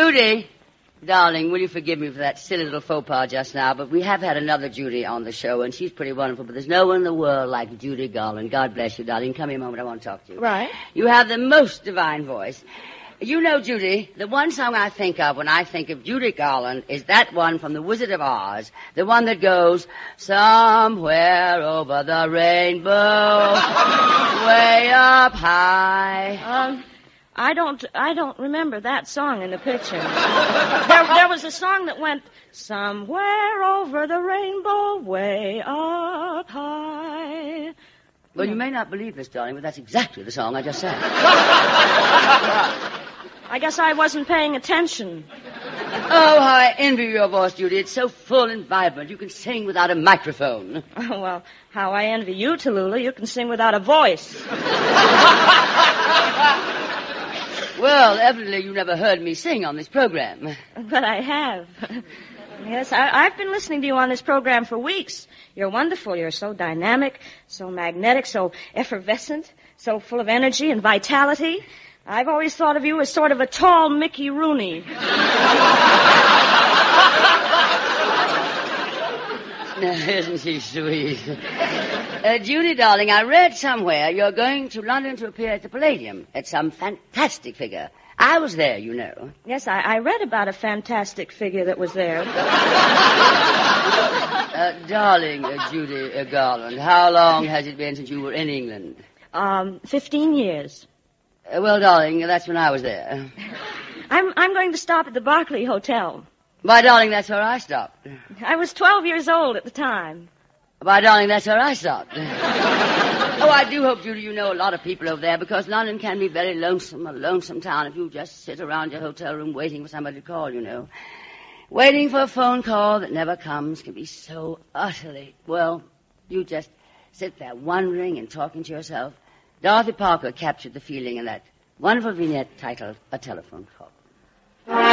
Judy, darling, will you forgive me for that silly little faux pas just now, but we have had another Judy on the show, and she's pretty wonderful, but there's no one in the world like Judy Garland. God bless you, darling. Come here a moment. I want to talk to you. Right. You have the most divine voice. You know, Judy, the one song I think of when I think of Judy Garland is that one from The Wizard of Oz, the one that goes, somewhere over the rainbow, way up high. I don't remember that song in the picture. There was a song that went, somewhere over the rainbow, way up high. Well, you may not believe this, darling, but that's exactly the song I just sang. I guess I wasn't paying attention. Oh, how I envy your voice, Judy. It's so full and vibrant. You can sing without a microphone. Oh, well, how I envy you, Tallulah. You can sing without a voice. Well, evidently you never heard me sing on this program. But I have. Yes, I've been listening to you on this program for weeks. You're wonderful. You're so dynamic, so magnetic, so effervescent, so full of energy and vitality. I've always thought of you as sort of a tall Mickey Rooney. Isn't she sweet? Judy, darling, I read somewhere you're going to London to appear at the Palladium at some fantastic figure. I was there, you know. Yes, I read about a fantastic figure that was there. Darling, Judy Garland, how long has it been since you were in England? 15 years. Well, darling, that's when I was there. I'm going to stop at the Berkeley Hotel. Why, darling, that's where I stopped. I was 12 years old at the time. Why, darling, that's where I stopped. Oh, I do hope, Judy, you know a lot of people over there, because London can be very lonesome, a lonesome town if you just sit around your hotel room waiting for somebody to call, you know. Waiting for a phone call that never comes can be so utterly, well, you just sit there wondering and talking to yourself. Dorothy Parker captured the feeling in that wonderful vignette titled A Telephone Call.